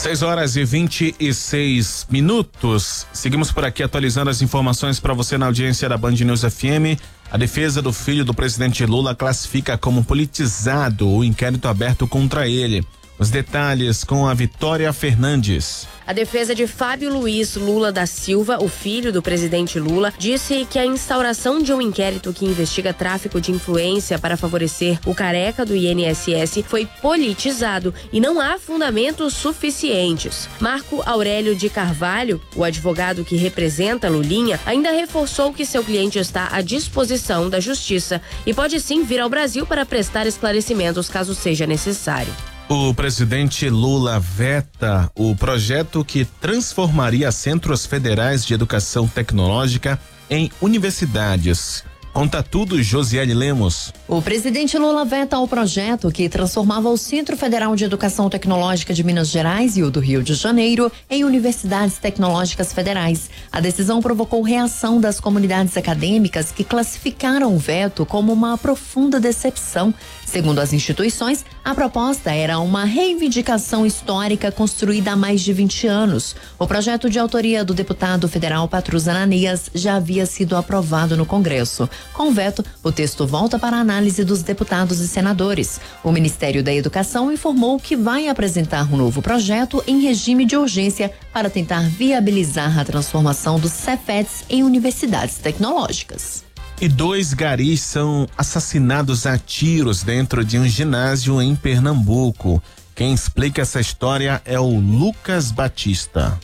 6h26. Seguimos por aqui atualizando as informações para você na audiência da Band News FM. A defesa do filho do presidente Lula classifica como politizado o inquérito aberto contra ele. Os detalhes com a Vitória Fernandes. A defesa de Fábio Luiz Lula da Silva, o filho do presidente Lula, disse que a instauração de um inquérito que investiga tráfico de influência para favorecer o careca do INSS foi politizado e não há fundamentos suficientes. Marco Aurélio de Carvalho, o advogado que representa Lulinha, ainda reforçou que seu cliente está à disposição da justiça e pode sim vir ao Brasil para prestar esclarecimentos caso seja necessário. O presidente Lula veta o projeto que transformaria centros federais de educação tecnológica em universidades. Conta tudo, Josiane Lemos. O presidente Lula veta o projeto que transformava o Centro Federal de Educação Tecnológica de Minas Gerais e o do Rio de Janeiro em universidades tecnológicas federais. A decisão provocou reação das comunidades acadêmicas que classificaram o veto como uma profunda decepção. Segundo as instituições, a proposta era uma reivindicação histórica construída há mais de 20 anos. O projeto de autoria do deputado federal Patrus Ananias já havia sido aprovado no Congresso. Com o veto, o texto volta para a análise dos deputados e senadores. O Ministério da Educação informou que vai apresentar um novo projeto em regime de urgência para tentar viabilizar a transformação dos Cefets em universidades tecnológicas. E 2 garis são assassinados a tiros dentro de um ginásio em Pernambuco. Quem explica essa história é o Lucas Batista.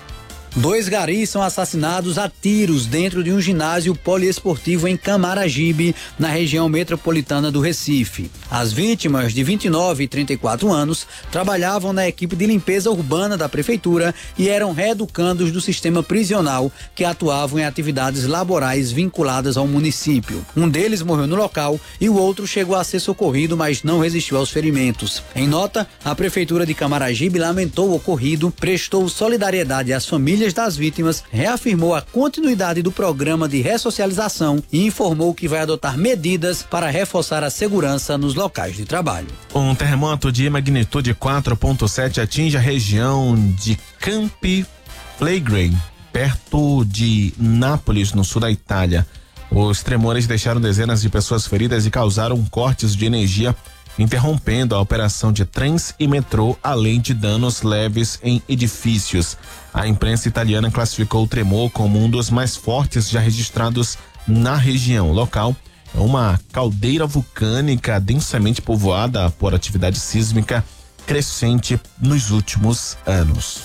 2 garis são assassinados a tiros dentro de um ginásio poliesportivo em Camaragibe, na região metropolitana do Recife. As vítimas, de 29 e 34 anos, trabalhavam na equipe de limpeza urbana da prefeitura e eram reeducandos do sistema prisional que atuavam em atividades laborais vinculadas ao município. Um deles morreu no local e o outro chegou a ser socorrido, mas não resistiu aos ferimentos. Em nota, a prefeitura de Camaragibe lamentou o ocorrido, prestou solidariedade às famílias das vítimas, reafirmou a continuidade do programa de ressocialização e informou que vai adotar medidas para reforçar a segurança nos locais de trabalho. Um terremoto de magnitude 4.7 atinge a região de Camp Flegrei, perto de Nápoles, no sul da Itália. Os tremores deixaram dezenas de pessoas feridas e causaram cortes de energia, interrompendo a operação de trens e metrô, além de danos leves em edifícios. A imprensa italiana classificou o tremor como um dos mais fortes já registrados na região. O local é uma caldeira vulcânica densamente povoada por atividade sísmica crescente nos últimos anos.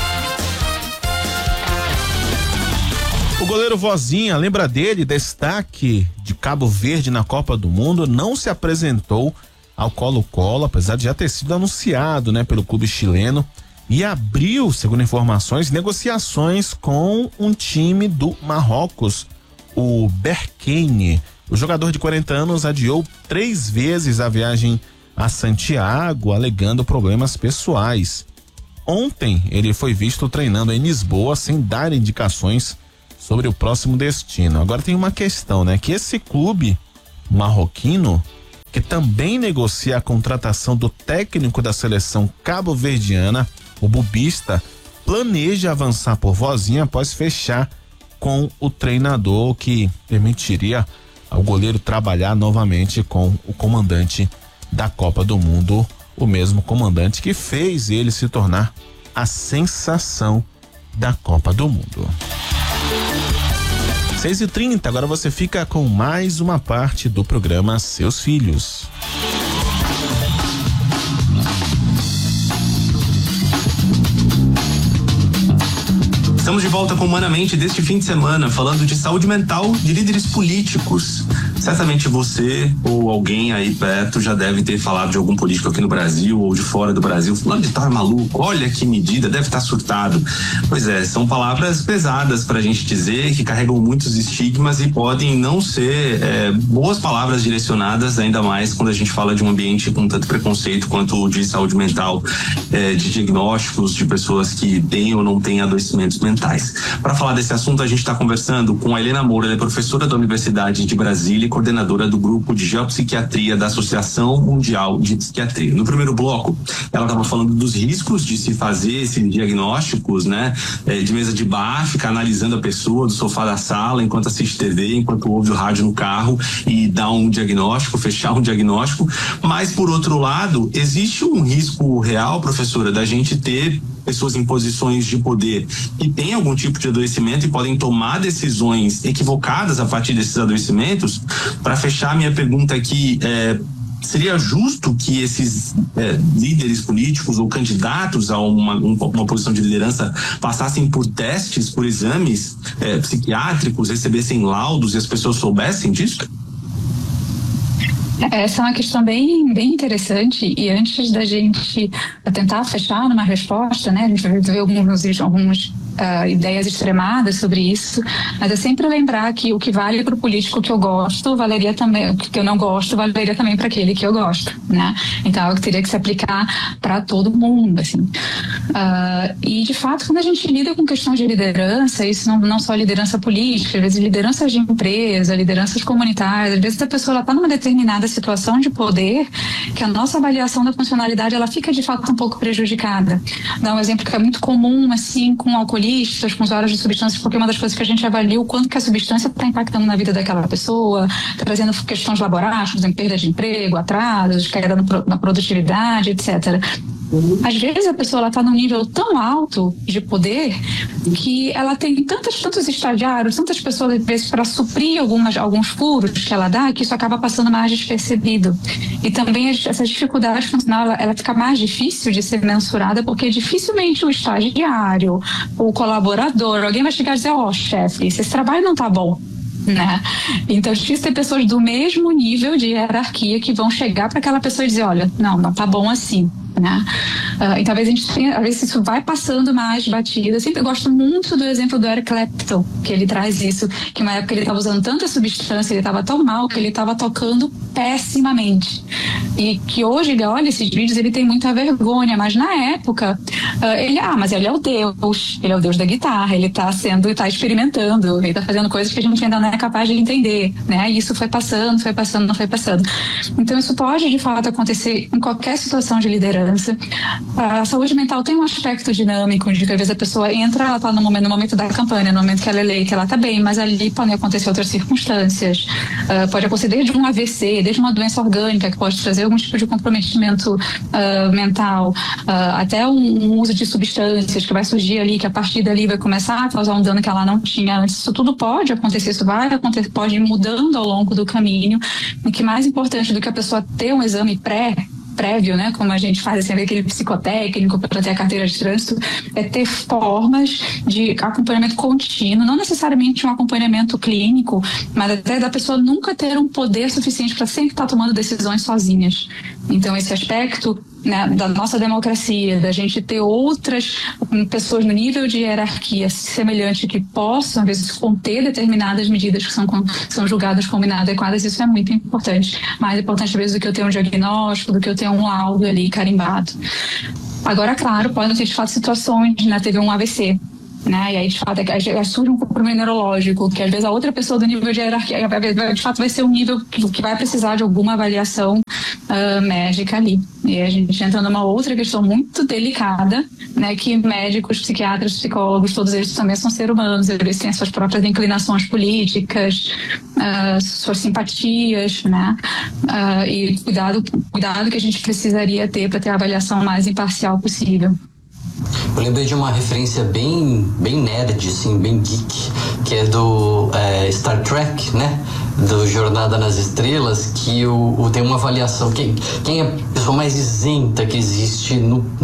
O goleiro Vozinha, lembra dele? Destaque de Cabo Verde na Copa do Mundo, não se apresentou ao Colo-Colo, apesar de já ter sido anunciado, pelo clube chileno, e abriu, segundo informações, negociações com um time do Marrocos, o Berkane. O jogador de 40 anos adiou 3 vezes a viagem a Santiago, alegando problemas pessoais. Ontem ele foi visto treinando em Lisboa sem dar indicações sobre o próximo destino. Agora tem uma questão, que esse clube marroquino, que também negocia a contratação do técnico da seleção cabo-verdiana, o Bubista, planeja avançar por Vozinha após fechar com o treinador, que permitiria ao goleiro trabalhar novamente com o comandante da Copa do Mundo, o mesmo comandante que fez ele se tornar a sensação da Copa do Mundo. 6h30, agora você fica com mais uma parte do programa Seus Filhos. Estamos de volta com Humanamente deste fim de semana, falando de saúde mental de líderes políticos. Certamente você ou alguém aí perto já deve ter falado de algum político aqui no Brasil ou de fora do Brasil. Fulano de tal é maluco, olha que medida, deve estar surtado. Pois é, são palavras pesadas pra gente dizer, que carregam muitos estigmas e podem não ser boas palavras direcionadas, ainda mais quando a gente fala de um ambiente com tanto preconceito quanto o de saúde mental, de diagnósticos de pessoas que têm ou não têm adoecimentos mentais. Para falar desse assunto, a gente está conversando com a Helena Moura, ela é professora da Universidade de Brasília, coordenadora do grupo de geopsiquiatria da Associação Mundial de Psiquiatria. No primeiro bloco, ela estava falando dos riscos de se fazer esses diagnósticos, né, de mesa de bar, ficar analisando a pessoa do sofá da sala enquanto assiste TV, enquanto ouve o rádio no carro e dá um diagnóstico, fechar um diagnóstico. Mas, por outro lado, existe um risco real, professora, da gente ter pessoas em posições de poder que têm algum tipo de adoecimento e podem tomar decisões equivocadas a partir desses adoecimentos. Para fechar minha pergunta aqui, seria justo que esses líderes políticos ou candidatos a uma posição de liderança passassem por testes, por exames psiquiátricos, recebessem laudos e as pessoas soubessem disso? Essa é uma questão bem interessante, e antes da gente tentar fechar numa resposta, né, a gente vai ver algumas ideias extremadas sobre isso, mas é sempre lembrar que o que vale para o político que eu gosto valeria também, o que eu não gosto valeria também para aquele que eu gosto, né? Então é algo que teria que se aplicar para todo mundo, assim. E de fato, quando a gente lida com questões de liderança, isso não só liderança política, às vezes lideranças de empresa, lideranças comunitárias, às vezes a pessoa está numa determinada situação de poder que a nossa avaliação da funcionalidade ela fica de fato um pouco prejudicada. Dá um exemplo que é muito comum assim com alcoolistas, com usuários de substâncias, porque uma das coisas que a gente avalia o quanto que a substância está impactando na vida daquela pessoa, trazendo questões laborais, por exemplo, perda de emprego, atrasos, queda na produtividade, etc. Às vezes a pessoa está num nível tão alto de poder que ela tem tantos estagiários, tantas pessoas às vezes para suprir alguns furos que ela dá, que isso acaba passando mais despercebido. E também essa dificuldade funcional ela fica mais difícil de ser mensurada, porque dificilmente o estagiário, o colaborador, alguém vai chegar e dizer, chefe, esse trabalho não está bom. Né? Então é difícil ter pessoas do mesmo nível de hierarquia que vão chegar para aquela pessoa e dizer, olha, não tá bom assim, né? Então às vezes isso vai passando mais batido. Eu sempre gosto muito do exemplo do Eric Clapton, que ele traz isso, que uma época ele estava usando tanta substância, ele estava tão mal que ele estava tocando pessimamente, e que hoje ele olha esses vídeos, ele tem muita vergonha, mas na época mas ele é o Deus da guitarra, ele está experimentando, ele está fazendo coisas que a gente ainda não é capaz de entender, né? E isso foi passando. Então isso pode de fato acontecer em qualquer situação de liderança. A saúde mental tem um aspecto dinâmico, de que às vezes a pessoa entra, ela está no momento da campanha, no momento que ela é eleita, ela está bem, mas ali podem acontecer outras circunstâncias, pode acontecer desde um AVC, desde uma doença orgânica que pode trazer algum tipo de comprometimento mental, até um uso de substâncias que vai surgir ali, que a partir dali vai começar a causar um dano que ela não tinha antes. Isso tudo pode acontecer, isso vai acontecer, pode ir mudando ao longo do caminho. O que mais importante do que a pessoa ter um exame prévio, né, como a gente faz assim, aquele psicotécnico para ter a carteira de trânsito, é ter formas de acompanhamento contínuo, não necessariamente um acompanhamento clínico, mas até da pessoa nunca ter um poder suficiente para sempre estar tomando decisões sozinhas. Então esse aspecto, né, da nossa democracia, da gente ter outras pessoas no nível de hierarquia semelhante que possam, às vezes, conter determinadas medidas que são julgadas como inadequadas, isso é muito importante. Mais importante, às vezes, do que eu ter um diagnóstico, do que eu ter um laudo ali carimbado. Agora, claro, podem ter, de fato, situações, né, teve um AVC, né? E aí, de fato, surge um problema neurológico, que às vezes a outra pessoa do nível de hierarquia, de fato, vai ser um nível que vai precisar de alguma avaliação médica ali. E a gente entra numa outra questão muito delicada, né? Que médicos, psiquiatras, psicólogos, todos eles também são seres humanos, eles têm suas próprias inclinações políticas, suas simpatias, né? E cuidado que a gente precisaria ter para ter a avaliação mais imparcial possível. Eu lembrei de uma referência bem nerd, assim, bem geek, que é do Star Trek, né? Do Jornada nas Estrelas, que tem uma avaliação, quem é a pessoa mais isenta que existe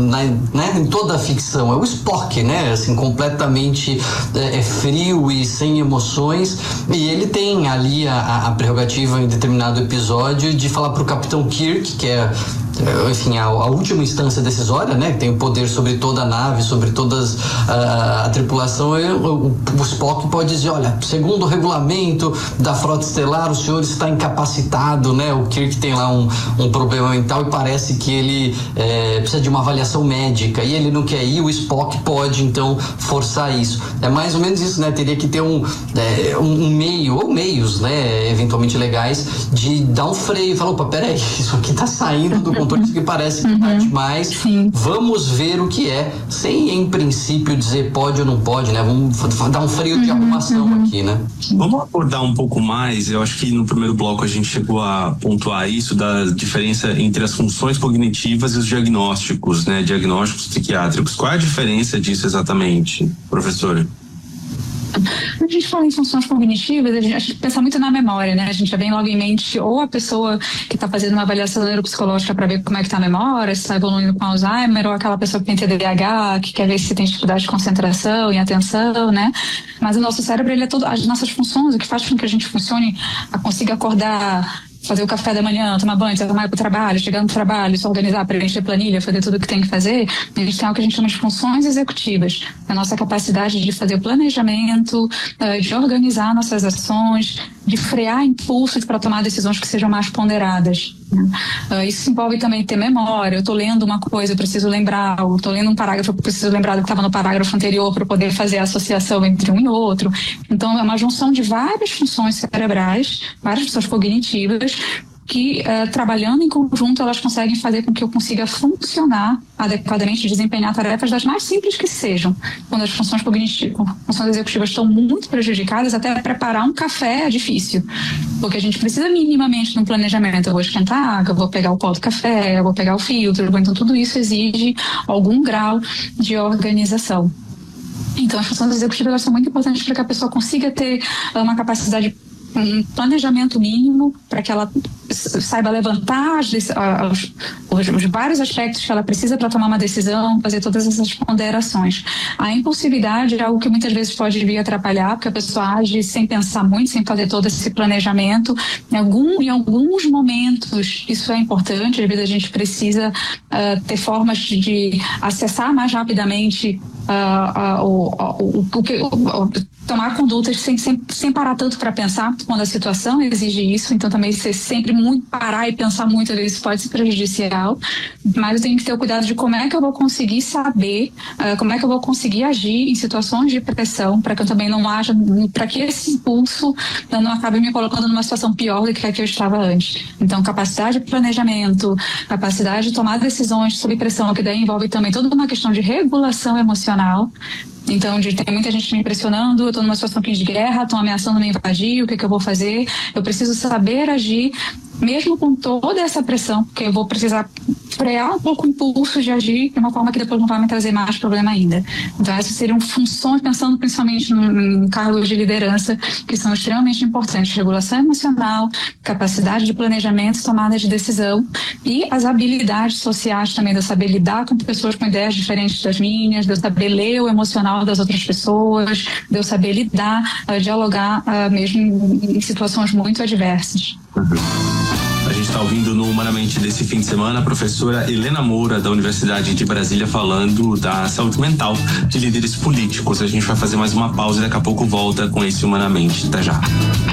em toda a ficção, é o Spock, né? Assim, completamente frio e sem emoções, e ele tem ali a prerrogativa em determinado episódio de falar pro Capitão Kirk, que é enfim, a última instância decisória, né? Tem o poder sobre toda a nave, sobre toda a tripulação. O Spock pode dizer, olha, segundo o regulamento da Frota Estelar, o senhor está incapacitado, né? O Kirk tem lá um problema mental e parece que ele precisa de uma avaliação médica e ele não quer ir, o Spock pode, então, forçar isso. É mais ou menos isso, né? Teria que ter um meio, ou meios, né? Eventualmente legais, de dar um freio e falar, opa, peraí, isso aqui tá saindo do controle, isso aqui parece que tá demais. Sim. Vamos ver o que é, sem em princípio dizer pode ou não pode, né? Vamos dar um freio de arrumação aqui, né? Vamos abordar um pouco mais. Eu acho que no primeiro bloco a gente chegou a pontuar isso, da diferença entre as funções cognitivas e os diagnósticos, né? Diagnósticos psiquiátricos. Qual é a diferença disso exatamente, professora? Quando a gente fala em funções cognitivas, a gente pensa muito na memória, né? A gente já vem logo em mente ou a pessoa que está fazendo uma avaliação neuropsicológica para ver como é que está a memória, se está evoluindo com Alzheimer, ou aquela pessoa que tem TDAH, que quer ver se tem dificuldade de concentração e atenção, né? Mas o nosso cérebro, ele é todo, as nossas funções, o que faz com que a gente funcione, consiga acordar, fazer o café da manhã, tomar banho, se arrumar para o trabalho, chegar no trabalho, se organizar, preencher planilha, fazer tudo o que tem que fazer, a gente tem o que a gente chama de funções executivas. A nossa capacidade de fazer o planejamento, de organizar nossas ações, de frear impulsos para tomar decisões que sejam mais ponderadas. Isso envolve também ter memória. Eu estou lendo uma coisa, eu preciso lembrar, eu estou lendo um parágrafo, eu preciso lembrar do que estava no parágrafo anterior para poder fazer a associação entre um e outro. Então, é uma junção de várias funções cerebrais, várias funções cognitivas, que trabalhando em conjunto elas conseguem fazer com que eu consiga funcionar adequadamente, desempenhar tarefas das mais simples que sejam. Quando as funções cognitivas, funções executivas estão muito prejudicadas, até preparar um café é difícil, porque a gente precisa minimamente de um planejamento. Eu vou esquentar água, eu vou pegar o pó do café, eu vou pegar o filtro, então tudo isso exige algum grau de organização. Então as funções executivas elas são muito importantes para que a pessoa consiga ter uma capacidade, um planejamento mínimo para que ela saiba levantar os vários aspectos que ela precisa para tomar uma decisão, fazer todas essas ponderações. A impulsividade é algo que muitas vezes pode vir atrapalhar, porque a pessoa age sem pensar muito, sem fazer todo esse planejamento. Em alguns momentos isso é importante, às vezes a gente precisa ter formas de acessar mais rapidamente tomar condutas sem parar tanto para pensar, quando a situação exige isso. Então também ser sempre muito parar e pensar muito, às vezes pode ser prejudicial, mas eu tenho que ter o cuidado de como é que eu vou conseguir saber, como é que eu vou conseguir agir em situações de pressão, para que eu também não haja, para que esse impulso não acabe me colocando numa situação pior do que a que eu estava antes. Então capacidade de planejamento, capacidade de tomar decisões sob pressão, que daí envolve também toda uma questão de regulação emocional. Então, tem muita gente me impressionando, eu estou numa situação aqui de guerra, estão ameaçando me invadir, o que eu vou fazer? Eu preciso saber agir, mesmo com toda essa pressão, porque eu vou precisar frear um pouco o impulso de agir de uma forma que depois não vai me trazer mais problema ainda. Então, essas seriam funções, pensando principalmente em cargos de liderança, que são extremamente importantes: regulação emocional, capacidade de planejamento, tomada de decisão, e as habilidades sociais também, de eu saber lidar com pessoas com ideias diferentes das minhas, de eu saber ler o emocional das outras pessoas, de eu saber lidar, dialogar mesmo em situações muito adversas. A gente está ouvindo no Humanamente desse fim de semana a professora Helena Moura, da Universidade de Brasília, falando da saúde mental de líderes políticos. A gente vai fazer mais uma pausa e daqui a pouco volta com esse Humanamente. Até já.